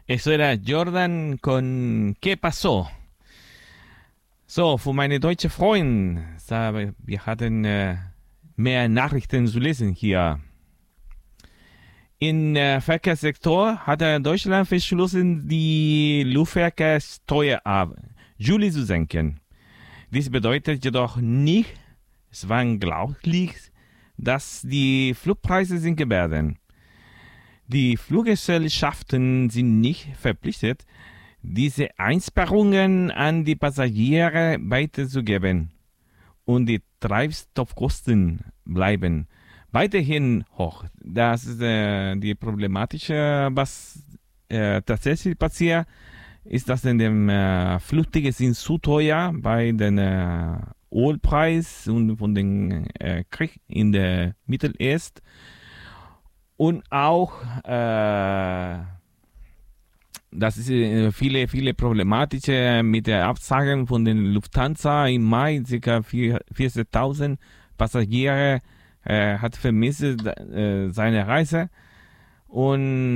Eso era Jordan con ¿Qué pasó? So, für meine deutsche Freunde, wir hatten mehr Nachrichten zu lesen hier. Im Verkehrssektor hat Deutschland beschlossen, die Luftverkehrssteuer ab Juli zu senken. Dies bedeutet jedoch nicht zwangsläufig, dass die Flugpreise sinken werden. Die Fluggesellschaften sind nicht verpflichtet, diese Einsparungen an die Passagiere weiterzugeben. Und die Treibstoffkosten bleiben weiterhin hoch. Das ist die problematische, was tatsächlich passiert, ist, dass in dem Flugtickets sind zu teuer bei den Ölpreis und von den Krieg in der Mittel East. Und auch das ist viele problematische mit der Absagen von den Lufthansa im Mai, ca. 40.000 Passagiere hat vermisst seine Reise und